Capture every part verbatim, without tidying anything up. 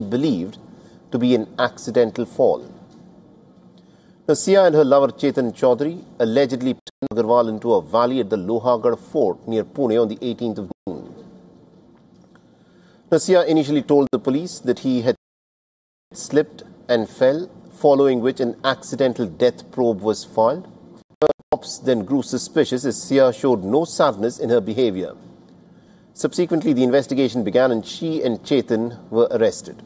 believed to be an accidental fall. Now, Sia and her lover Chetan Chaudhary allegedly pushed Agarwal into a valley at the Lohagarh Fort near Pune on the eighteenth of June. Now, Sia initially told the police that he had slipped and fell, following which an accidental death probe was filed. The cops then grew suspicious as Sia showed no sadness in her behavior. Subsequently, the investigation began and she and Chetan were arrested.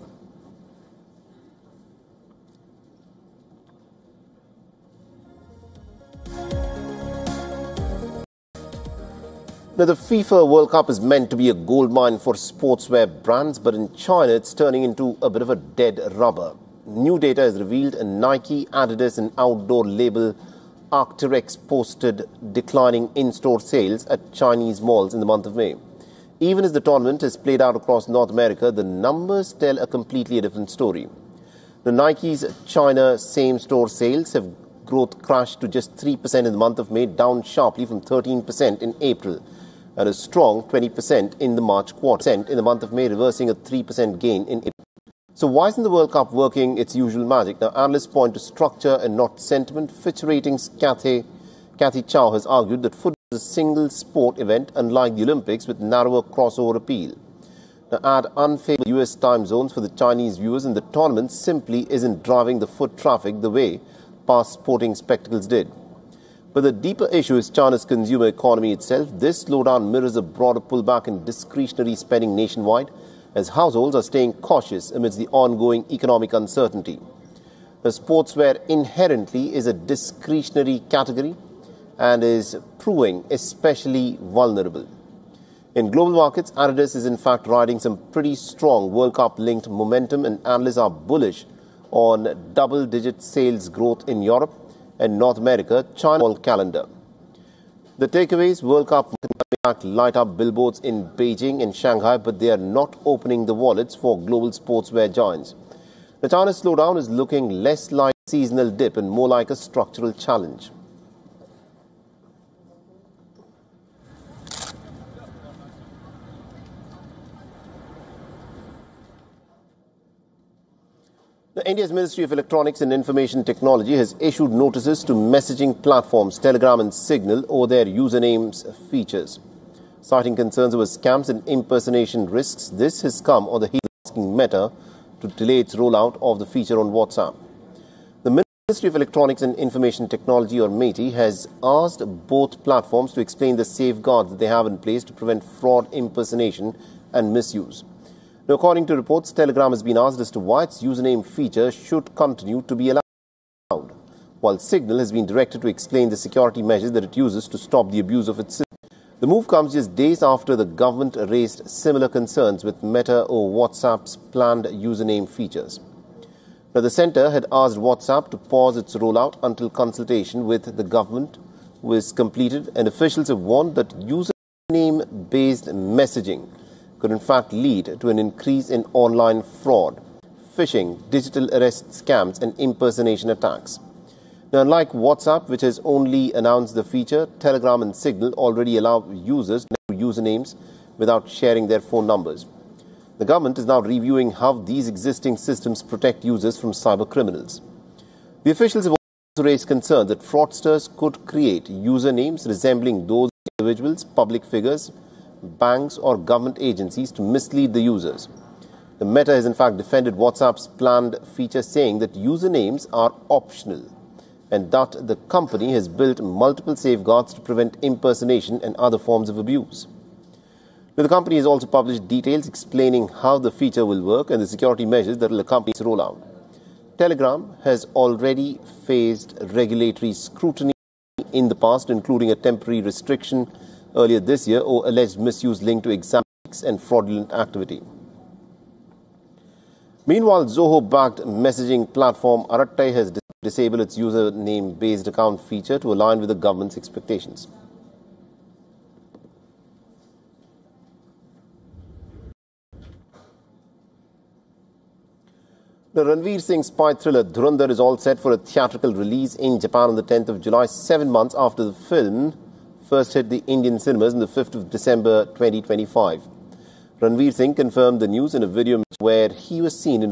Now, the FIFA World Cup is meant to be a goldmine for sportswear brands, but in China it's turning into a bit of a dead rubber. New data has revealed a Nike, Adidas and outdoor label Arc'teryx posted declining in-store sales at Chinese malls in the month of May. Even as the tournament is played out across North America, the numbers tell a completely different story. The Nike's China same-store sales have growth crashed to just three percent in the month of May, down sharply from thirteen percent in April, and a strong twenty percent in the March quarter, in the month of May, reversing a three percent gain in April. So why isn't the World Cup working its usual magic? Now, analysts point to structure and not sentiment. Fitch Ratings' Kathy, Kathy Chow has argued that football is a single sport event, unlike the Olympics, with narrower crossover appeal. Now, add unfavorable U S time zones for the Chinese viewers, and the tournament simply isn't driving the foot traffic the way past sporting spectacles did. But the deeper issue is China's consumer economy itself. This slowdown mirrors a broader pullback in discretionary spending nationwide, as households are staying cautious amidst the ongoing economic uncertainty. The sportswear inherently is a discretionary category and is proving especially vulnerable. In global markets, Adidas is in fact riding some pretty strong World Cup-linked momentum, and analysts are bullish on double-digit sales growth in Europe and North America, China calendar. The takeaways: World Cup light up billboards in Beijing and Shanghai, but they are not opening the wallets for global sportswear giants. The China's slowdown is looking less like a seasonal dip and more like a structural challenge. The India's Ministry of Electronics and Information Technology has issued notices to messaging platforms Telegram and Signal over their usernames features. Citing concerns over scams and impersonation risks, this has come on the heels of asking Meta to delay its rollout of the feature on WhatsApp. The Ministry of Electronics and Information Technology, or MeitY, has asked both platforms to explain the safeguards that they have in place to prevent fraud, impersonation and misuse. Now, according to reports, Telegram has been asked as to why its username feature should continue to be allowed, while Signal has been directed to explain the security measures that it uses to stop the abuse of its system. The move comes just days after the government raised similar concerns with Meta or WhatsApp's planned username features. Now, the centre had asked WhatsApp to pause its rollout until consultation with the government was completed, and officials have warned that username-based messaging could in fact lead to an increase in online fraud, phishing, digital arrest scams and impersonation attacks. Now, unlike WhatsApp, which has only announced the feature, Telegram and Signal already allow users to use usernames without sharing their phone numbers. The government is now reviewing how these existing systems protect users from cyber criminals. The officials have also raised concerns that fraudsters could create usernames resembling those of individuals, public figures, banks or government agencies to mislead the users. The Meta has in fact defended WhatsApp's planned feature, saying that usernames are optional and that the company has built multiple safeguards to prevent impersonation and other forms of abuse. Now, the company has also published details explaining how the feature will work and the security measures that will accompany its rollout. Telegram has already faced regulatory scrutiny in the past, including a temporary restriction earlier this year or alleged misuse linked to exam leaks and fraudulent activity. Meanwhile, Zoho-backed messaging platform Arattai has disabled its username-based account feature to align with the government's expectations. The Ranveer Singh spy thriller Dhurandhar is all set for a theatrical release in Japan on the tenth of July, seven months after the film first hit the Indian cinemas on the fifth of December twenty twenty-five. Ranveer Singh confirmed the news in a video where he was seen in